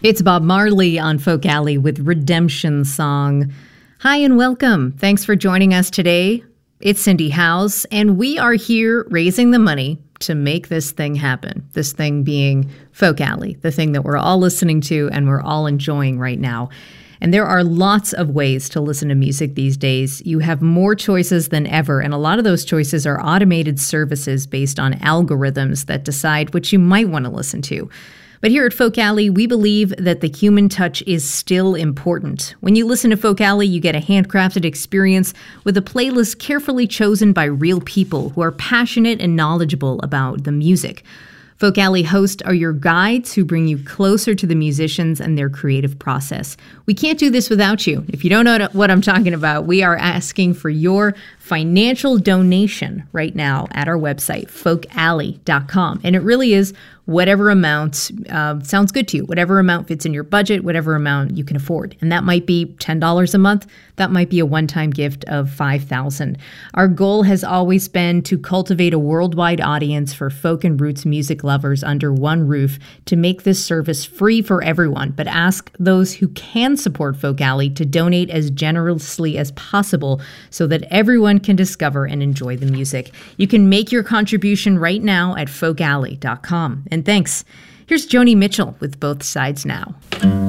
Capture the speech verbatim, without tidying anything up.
It's Bob Marley on Folk Alley with Redemption Song. Hi and welcome. Thanks for joining us today. It's Cindy Howes, and we are here raising the money to make this thing happen. This thing being Folk Alley, the thing that we're all listening to and we're all enjoying right now. And there are lots of ways to listen to music these days. You have more choices than ever, and a lot of those choices are automated services based on algorithms that decide what you might want to listen to. But here at Folk Alley, we believe that the human touch is still important. When you listen to Folk Alley, you get a handcrafted experience with a playlist carefully chosen by real people who are passionate and knowledgeable about the music. Folk Alley hosts are your guides who bring you closer to the musicians and their creative process. We can't do this without you. If you don't know what I'm talking about, we are asking for your financial donation right now at our website, folk alley dot com. And it really is whatever amount uh, sounds good to you, whatever amount fits in your budget, whatever amount you can afford. And that might be ten dollars a month. That might be a one-time gift of five thousand dollars. Our goal has always been to cultivate a worldwide audience for folk and roots music lovers under one roof to make this service free for everyone, but ask those who can support Folk Alley to donate as generously as possible so that everyone can discover and enjoy the music. You can make your contribution right now at folk alley dot com. And thanks. Here's Joni Mitchell with Both Sides Now.